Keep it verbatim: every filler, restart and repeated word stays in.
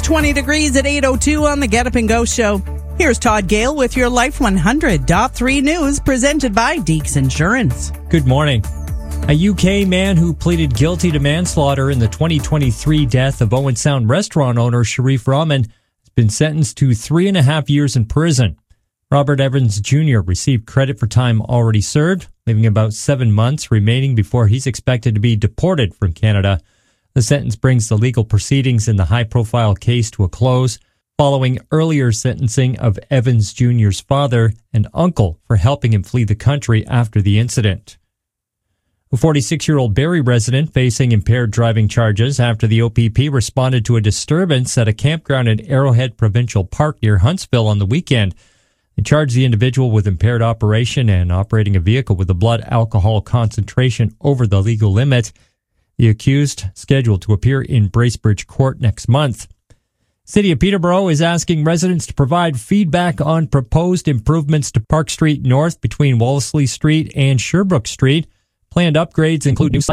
twenty degrees at eight oh two on the Get Up and Go show. Here's Todd Gale with your Life one hundred point three news presented by Deeks Insurance. Good morning. A U K man who pleaded guilty to manslaughter in the twenty twenty-three death of Owen Sound restaurant owner Sharif Rahman has been sentenced to three and a half years in prison. Robert Evans Junior received credit for time already served, leaving about seven months remaining before he's expected to be deported from Canada. The sentence brings the legal proceedings in the high-profile case to a close, following earlier sentencing of Evans Junior's father and uncle for helping him flee the country after the incident. A forty-six-year-old Barrie resident facing impaired driving charges after the O P P responded to a disturbance at a campground at Arrowhead Provincial Park near Huntsville on the weekend. They charged the individual with impaired operation and operating a vehicle with a blood alcohol concentration over the legal limit. The accused scheduled to appear in Bracebridge Court next month. City of Peterborough is asking residents to provide feedback on proposed improvements to Park Street North between Wolseley Street and Sherbrooke Street. Planned upgrades include new